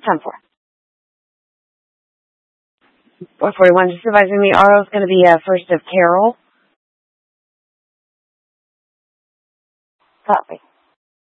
10-4. 441, just advising the RO is going to be first of Carol. Copy.